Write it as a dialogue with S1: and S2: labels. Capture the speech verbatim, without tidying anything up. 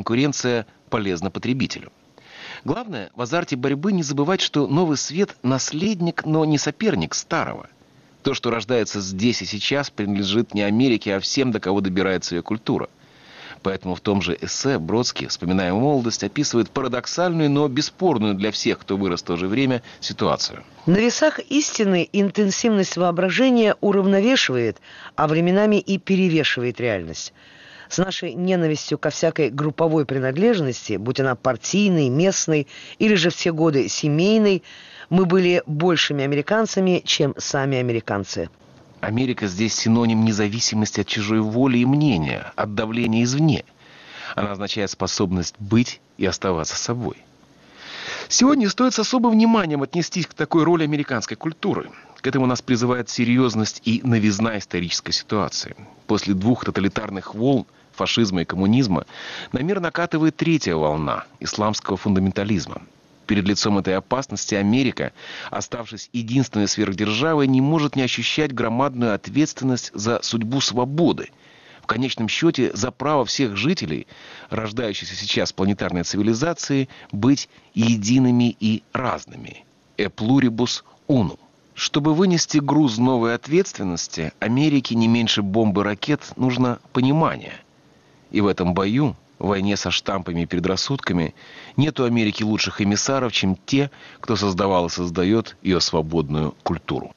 S1: конкуренция полезна потребителю. Главное, в азарте борьбы не забывать, что новый свет – наследник, но не соперник старого. То, что рождается здесь и сейчас, принадлежит не Америке, а всем, до кого добирается ее культура. Поэтому в том же эссе Бродский, вспоминая молодость, описывает парадоксальную, но бесспорную для всех, кто вырос в то же время, ситуацию.
S2: На весах истины интенсивность воображения уравновешивает, а временами и перевешивает реальность. С нашей ненавистью ко всякой групповой принадлежности, будь она партийной, местной или же все годы семейной, мы были большими американцами, чем сами американцы.
S1: Америка здесь синоним независимости от чужой воли и мнения, от давления извне. Она означает способность быть и оставаться собой. Сегодня стоит с особым вниманием отнестись к такой роли американской культуры. К этому нас призывает серьезность и новизна исторической ситуации. После двух тоталитарных волн, фашизма и коммунизма, на мир накатывает третья волна – исламского фундаментализма. Перед лицом этой опасности Америка, оставшись единственной сверхдержавой, не может не ощущать громадную ответственность за судьбу свободы. В конечном счете, за право всех жителей, рождающейся сейчас планетарной цивилизации, быть едиными и разными. E pluribus unum. Чтобы вынести груз новой ответственности, Америке не меньше бомбы ракет нужно понимание. И в этом бою, в войне со штампами и предрассудками, нет у Америки лучших эмиссаров, чем те, кто создавал и создает ее свободную культуру.